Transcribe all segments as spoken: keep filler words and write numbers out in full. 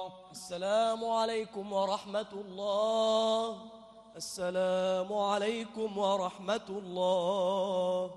السلام عليكم ورحمة الله. السلام عليكم ورحمة الله.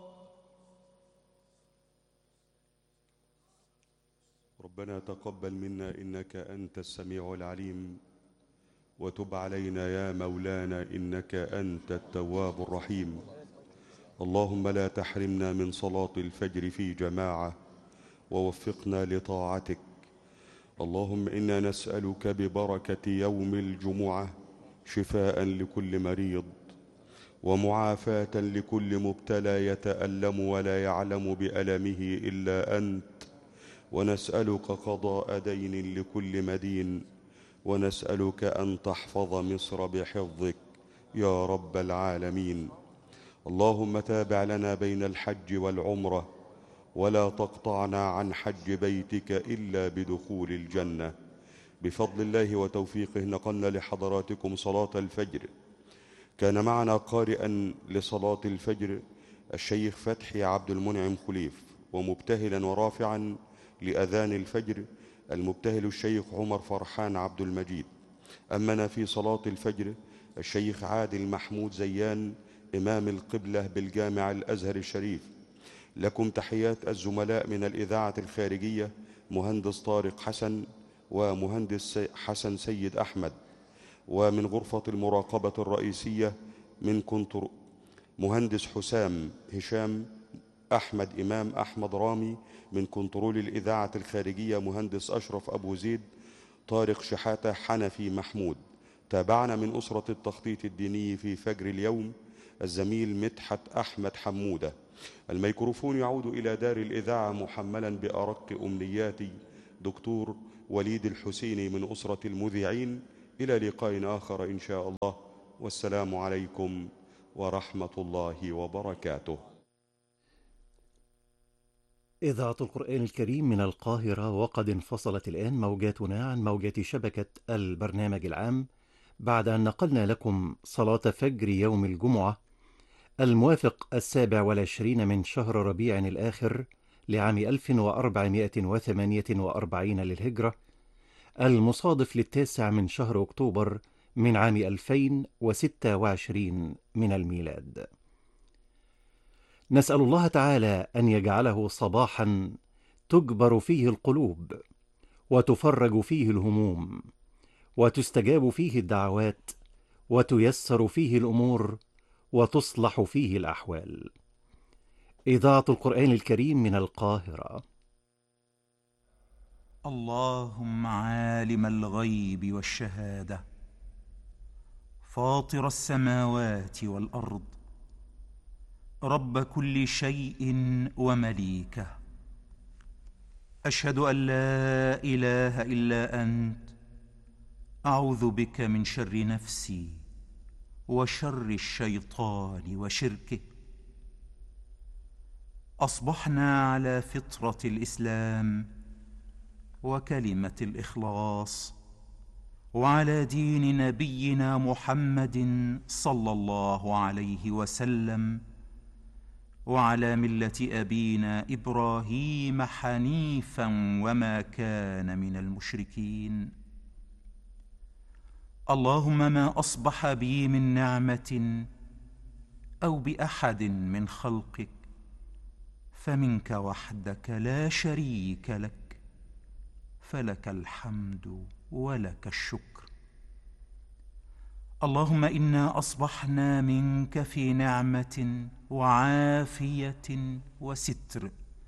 ربنا تقبل منا إنك أنت السميع العليم، وتب علينا يا مولانا إنك أنت التواب الرحيم. اللهم لا تحرمنا من صلاة الفجر في جماعة، ووفقنا لطاعتك. اللهم إنا نسألك ببركة يوم الجمعة شفاء لكل مريض، ومعافاة لكل مبتلى يتألم ولا يعلم بألمه إلا أنت، ونسألك قضاء دين لكل مدين، ونسألك أن تحفظ مصر بحفظك يا رب العالمين. اللهم تابع لنا بين الحج والعمرة، ولا تقطعنا عن حج بيتك إلا بدخول الجنة. بفضل الله وتوفيقه نقلنا لحضراتكم صلاة الفجر. كان معنا قارئا لصلاة الفجر الشيخ فتحي عبد المنعم خليف، ومبتهلا ورافعا لأذان الفجر المبتهل الشيخ عمر فرحان عبد المجيد. أمنا في صلاة الفجر الشيخ عادل محمود زيان إمام القبلة بالجامع الأزهر الشريف. لكم تحيات الزملاء من الإذاعة الخارجية مهندس طارق حسن ومهندس حسن سيد أحمد، ومن غرفة المراقبة الرئيسية من كنتر مهندس حسام هشام أحمد إمام أحمد رامي، من كنترول الإذاعة الخارجية مهندس أشرف أبو زيد طارق شحاتة حنفي محمود. تابعنا من أسرة التخطيط الديني في فجر اليوم الزميل مدحت أحمد حمودة. الميكروفون يعود إلى دار الإذاعة محملا بأرق أمنياتي دكتور وليد الحسيني من أسرة المذيعين. إلى لقاء آخر إن شاء الله، والسلام عليكم ورحمة الله وبركاته. إذاعة القرآن الكريم من القاهرة، وقد انفصلت الآن موجاتنا عن موجات شبكة البرنامج العام بعد أن نقلنا لكم صلاة فجر يوم الجمعة الموافق السابع والعشرين من شهر ربيع الآخر لعام ألف وأربعمائة وثمانية وأربعين للهجرة، المصادف للتاسع من شهر أكتوبر من عام ألفين وستة وعشرين من الميلاد. نسأل الله تعالى أن يجعله صباحا تجبر فيه القلوب، وتفرج فيه الهموم، وتستجاب فيه الدعوات، وتيسر فيه الأمور، وتصلح فيه الأحوال. إذاعة القرآن الكريم من القاهرة. اللهم عالم الغيب والشهادة، فاطر السماوات والأرض، رب كل شيء ومليكه، أشهد أن لا إله إلا أنت، أعوذ بك من شر نفسي وشر الشيطان وشركه. أصبحنا على فطرة الإسلام وكلمة الإخلاص، وعلى دين نبينا محمد صلى الله عليه وسلم، وعلى ملة أبينا إبراهيم حنيفا وما كان من المشركين. اللهم ما أصبح بي من نعمة أو بأحد من خلقك فمنك وحدك لا شريك لك، فلك الحمد ولك الشكر. اللهم إنا أصبحنا منك في نعمة وعافية وستر،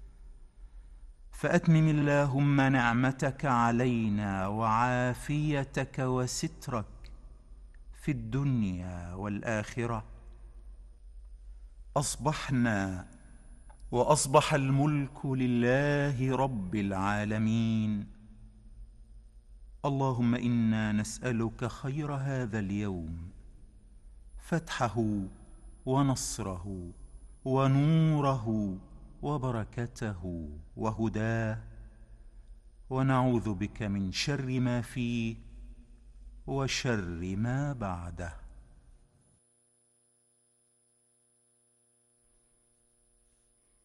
فأتمم اللهم نعمتك علينا وعافيتك وسترك في الدنيا والآخرة. أصبحنا وأصبح الملك لله رب العالمين. اللهم إنا نسألك خير هذا اليوم، فتحه ونصره ونوره وبركته وهداه، ونعوذ بك من شر ما فيه وشر ما بعده.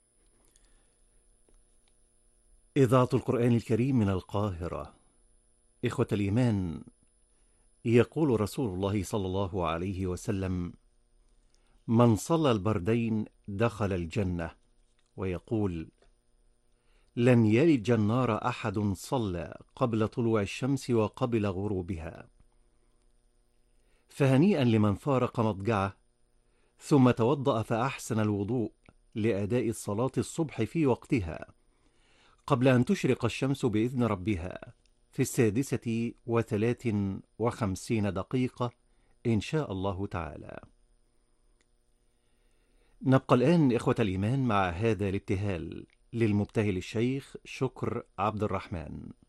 إذاعة القرآن الكريم من القاهرة. إخوة الإيمان، يقول رسول الله صلى الله عليه وسلم: من صلى البردين دخل الجنة. ويقول: لن يلج النار أحد صلى قبل طلوع الشمس وقبل غروبها. فهنيئا لمن فارق مضجعه ثم توضأ فأحسن الوضوء لأداء الصلاة الصبح في وقتها قبل أن تشرق الشمس بإذن ربها في السادسة وثلاث وخمسين دقيقة إن شاء الله تعالى. نبقى الآن إخوة الإيمان مع هذا الابتهال للمبتهل الشيخ شكر عبد الرحمن.